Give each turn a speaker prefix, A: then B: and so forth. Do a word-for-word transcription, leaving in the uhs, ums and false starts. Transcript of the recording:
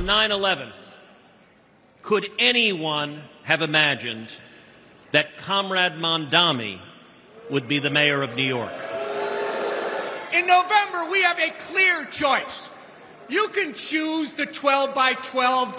A: on nine eleven, could anyone have imagined that Comrade Mondami would be the mayor of New York?
B: In November, we have a clear choice. You can choose the twelve by twelve